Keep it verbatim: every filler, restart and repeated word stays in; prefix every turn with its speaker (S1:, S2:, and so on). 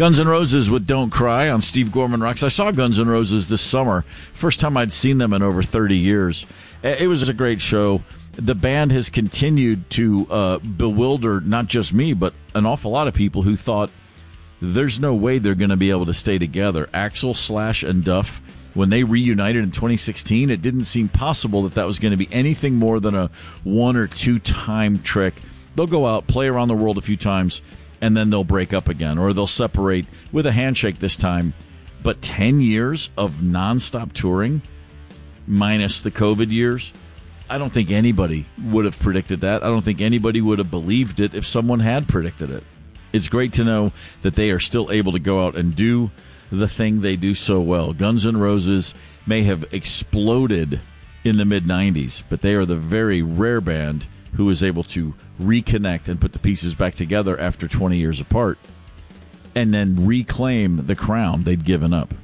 S1: Guns N' Roses with Don't Cry on Steve Gorman Rocks. I saw Guns N' Roses this summer. First time I'd seen them in over thirty years. It was a great show. The band has continued to uh, bewilder not just me, but an awful lot of people who thought there's no way they're going to be able to stay together. Axl, Slash, and Duff, when they reunited in twenty sixteen, it didn't seem possible that that was going to be anything more than a one- or two-time trick. They'll go out, play around the world a few times, and then they'll break up again, or they'll separate with a handshake this time. But ten years of nonstop touring, minus the COVID years, I don't think anybody would have predicted that. I don't think anybody would have believed it if someone had predicted it. It's great to know that they are still able to go out and do the thing they do so well. Guns N' Roses may have exploded in the mid nineties, but they are the very rare band who is able to reconnect and put the pieces back together after twenty years apart and then reclaim the crown they'd given up.